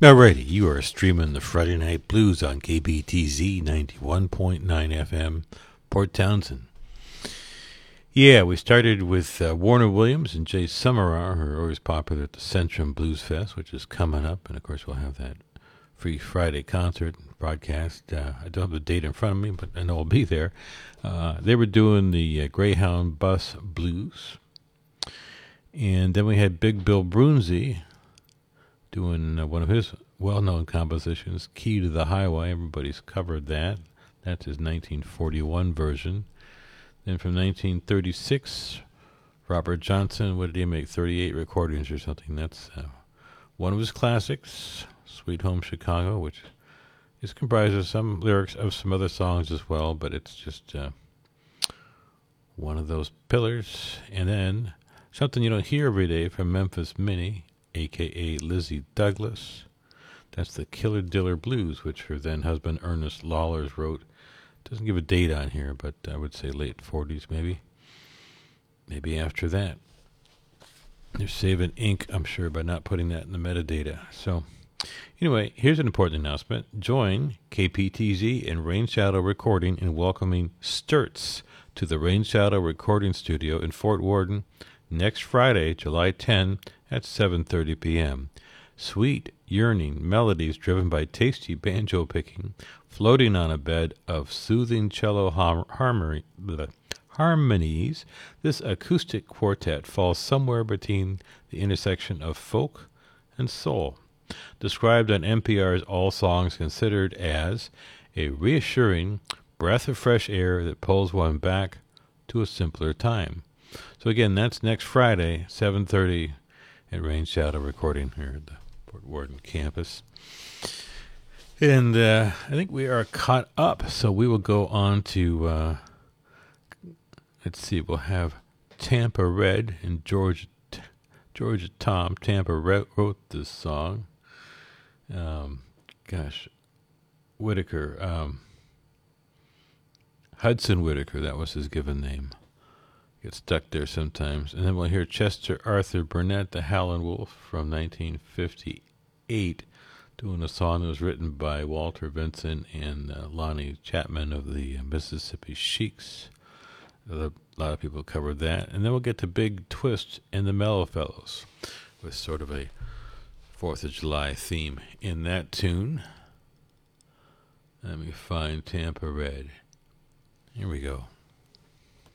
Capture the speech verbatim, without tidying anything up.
Alrighty, you are streaming the Friday Night Blues on K B T Z ninety-one point nine F M, Port Townsend. Yeah, we started with uh, Warner Williams and Jay Summerar, who are always popular at the Centrum Blues Fest, which is coming up. And, of course, we'll have that free Friday concert broadcast. Uh, I don't have the date in front of me, but I know I'll be there. Uh, they were doing the uh, Greyhound Bus Blues. And then we had Big Bill Broonzy doing uh, one of his well-known compositions, Key to the Highway. Everybody's covered that. That's his nineteen forty-one version. Then from nineteen thirty-six, Robert Johnson, what did he make, thirty-eight recordings or something? That's uh, one of his classics, Sweet Home Chicago, which is comprised of some lyrics of some other songs as well, but it's just uh, one of those pillars. And then something you don't hear every day from Memphis Minnie, a k a. Lizzie Douglas. That's the Killer Diller Blues, which her then-husband Ernest Lawlers wrote. Doesn't give a date on here, but I would say late forties maybe. Maybe after that. They're saving ink, I'm sure, by not putting that in the metadata. So, anyway, here's an important announcement. Join K P T Z and Rain Shadow Recording in welcoming Sturts to the Rain Shadow Recording Studio in Fort Worden next Friday, July tenth at seven thirty p.m. Sweet, yearning melodies driven by tasty banjo picking, floating on a bed of soothing cello har- harmony, bleh, harmonies. This acoustic quartet falls somewhere between the intersection of folk and soul. Described on N P R's All Songs Considered as a reassuring breath of fresh air that pulls one back to a simpler time. So again, that's next Friday, seven thirty at Rain Shadow Recording here at the Port Worden campus. And uh, I think we are caught up, so we will go on to, uh, let's see, we'll have Tampa Red and Georgia, Georgia Tom. Tampa Red wrote this song. Um, gosh, Whitaker, um, Hudson Whitaker, that was his given name. Get stuck there sometimes. And then we'll hear Chester Arthur Burnett, the Howlin' Wolf, from nineteen fifty-eight, doing a song that was written by Walter Vinson and uh, Lonnie Chapman of the Mississippi Sheiks. A lot of people covered that. And then we'll get to Big Twist and the Mellow Fellows with sort of a fourth of July theme in that tune. Let me find Tampa Red. Here we go.